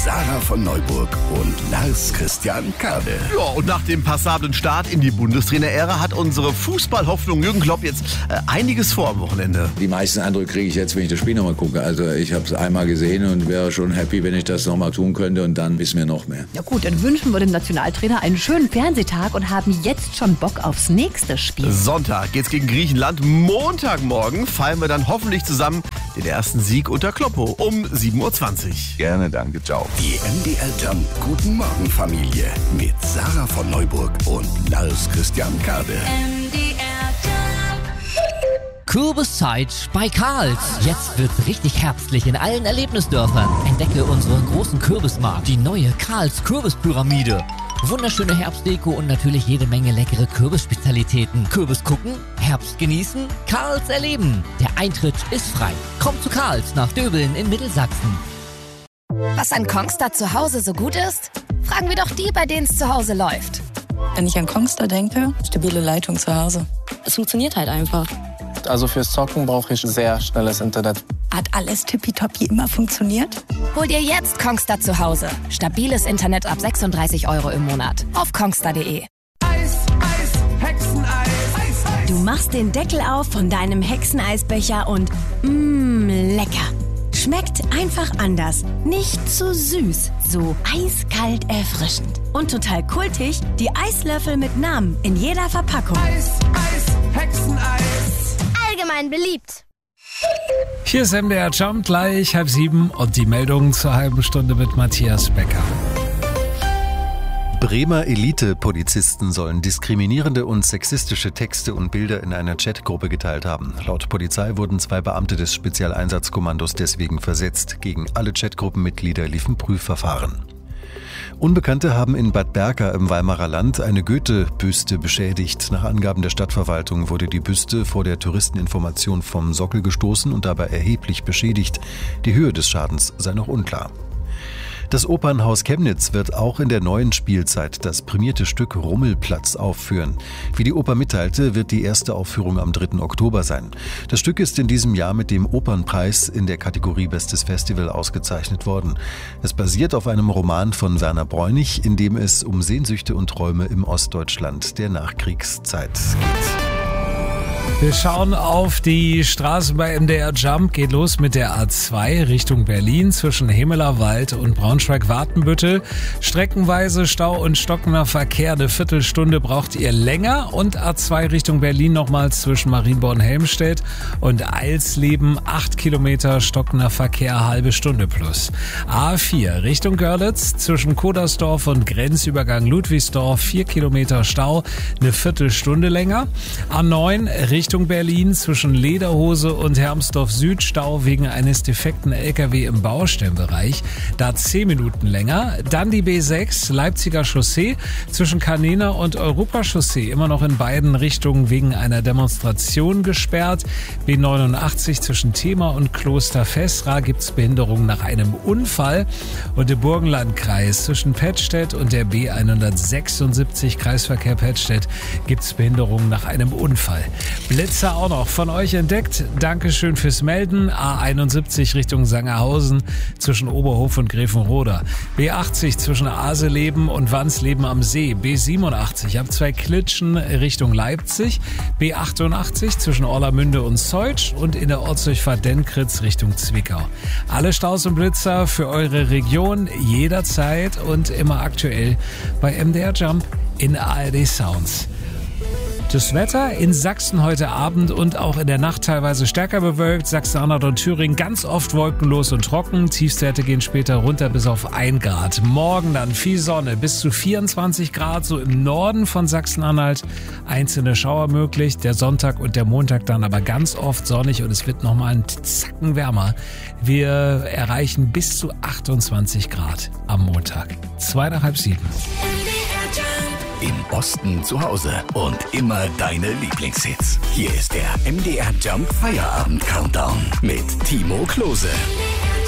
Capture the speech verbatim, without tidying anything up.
Sarah von Neuburg und Lars Christian Kade. Ja, und nach dem passablen Start in die Bundestrainer-Ära hat unsere Fußballhoffnung Jürgen Klopp jetzt äh, einiges vor am Wochenende. Die meisten Eindrücke kriege ich jetzt, wenn ich das Spiel nochmal gucke. Also ich habe es einmal gesehen und wäre schon happy, wenn ich das nochmal tun könnte und dann wissen wir noch mehr. Ja gut, dann wünschen wir dem Nationaltrainer einen schönen Fernsehtag und haben jetzt schon Bock aufs nächste Spiel. Sonntag geht's gegen Griechenland. Montagmorgen feiern wir dann hoffentlich zusammen den ersten Sieg unter Kloppo um sieben Uhr zwanzig. Gerne, danke, ciao. Die M D R Jump Guten Morgen Familie mit Sarah von Neuburg und Lars Christian Kade. Kürbiszeit bei Karls. Jetzt wird's richtig herbstlich in allen Erlebnisdörfern. Entdecke unseren großen Kürbismarkt, die neue Karls Kürbispyramide. Wunderschöne Herbstdeko und natürlich jede Menge leckere Kürbisspezialitäten. Kürbis gucken, Herbst genießen, Karls erleben. Der Eintritt ist frei. Komm zu Karls nach Döbeln in Mittelsachsen. Was an Kongstar zu Hause so gut ist? Fragen wir doch die, bei denen es zu Hause läuft. Wenn ich an Kongstar denke, stabile Leitung zu Hause. Es funktioniert halt einfach. Also fürs Zocken brauche ich sehr schnelles Internet. Hat alles tippitoppi immer funktioniert? Hol dir jetzt Kongstar zu Hause. Stabiles Internet ab sechsunddreißig Euro im Monat. Auf kongstar punkt de. Eis, Eis, Hexeneis. Eis, Eis. Du machst den Deckel auf von deinem Hexeneisbecher und mmm, lecker. Schmeckt einfach anders. Nicht zu süß, so eiskalt erfrischend. Und total kultig, die Eislöffel mit Namen in jeder Verpackung. Eis, Eis, Hexeneis. Allgemein beliebt. Hier ist M D R Jump, gleich halb sieben und die Meldungen zur halben Stunde mit Matthias Becker. Bremer Elite-Polizisten sollen diskriminierende und sexistische Texte und Bilder in einer Chatgruppe geteilt haben. Laut Polizei wurden zwei Beamte des Spezialeinsatzkommandos deswegen versetzt. Gegen alle Chatgruppenmitglieder liefen Prüfverfahren. Unbekannte haben in Bad Berka im Weimarer Land eine Goethe-Büste beschädigt. Nach Angaben der Stadtverwaltung wurde die Büste vor der Touristeninformation vom Sockel gestoßen und dabei erheblich beschädigt. Die Höhe des Schadens sei noch unklar. Das Opernhaus Chemnitz wird auch in der neuen Spielzeit das prämierte Stück Rummelplatz aufführen. Wie die Oper mitteilte, wird die erste Aufführung am dritten Oktober sein. Das Stück ist in diesem Jahr mit dem Opernpreis in der Kategorie Bestes Festival ausgezeichnet worden. Es basiert auf einem Roman von Werner Bräunig, in dem es um Sehnsüchte und Träume im Ostdeutschland der Nachkriegszeit geht. Wir schauen auf die Straßen bei M D R Jump. Geht los mit der A zwei Richtung Berlin zwischen Hemelerwald und Braunschweig-Wartenbüttel. Streckenweise Stau und stockender Verkehr. Eine Viertelstunde braucht ihr länger. Und A zwei Richtung Berlin nochmals zwischen Marienborn-Helmstedt und Eilsleben. Acht Kilometer stockender Verkehr, halbe Stunde plus. A vier Richtung Görlitz zwischen Kodersdorf und Grenzübergang Ludwigsdorf. Vier Kilometer Stau, eine Viertelstunde länger. A neun Richtung Berlin zwischen Lederhose und Hermsdorf Süd, Stau wegen eines defekten L K W im Baustellenbereich. Da zehn Minuten länger. Dann die B sechs Leipziger Chaussee zwischen Kanena und Europachaussee. Immer noch in beiden Richtungen wegen einer Demonstration gesperrt. B neunundachtzig zwischen Thema und Klosterfessra gibt's Behinderungen nach einem Unfall. Und im Burgenlandkreis zwischen Pettstedt und der B hundertsechsundsiebzig Kreisverkehr Pettstedt gibt's Behinderungen nach einem Unfall. Blitzer auch noch von euch entdeckt. Dankeschön fürs Melden. A einundsiebzig Richtung Sangerhausen zwischen Oberhof und Gräfenroda. B achtzig zwischen Aseleben und Wansleben am See. B siebenundachtzig ab zwei Klitschen Richtung Leipzig. B achtundachtzig zwischen Orlamünde und Zeutsch und in der Ortsdurchfahrt Denkritz Richtung Zwickau. Alle Staus und Blitzer für eure Region jederzeit und immer aktuell bei M D R Jump in A R D Sounds. Das Wetter in Sachsen heute Abend und auch in der Nacht teilweise stärker bewölkt. Sachsen-Anhalt und Thüringen ganz oft wolkenlos und trocken. Tiefstwerte gehen später runter bis auf ein Grad. Morgen dann viel Sonne, bis zu vierundzwanzig Grad, so im Norden von Sachsen-Anhalt. Einzelne Schauer möglich. Der Sonntag und der Montag dann aber ganz oft sonnig und es wird nochmal einen Zacken wärmer. Wir erreichen bis zu achtundzwanzig Grad am Montag. Zwei nach halb sieben. Im Osten zu Hause und immer deine Lieblingshits. Hier ist der M D R Jump Feierabend Countdown mit Timo Klose.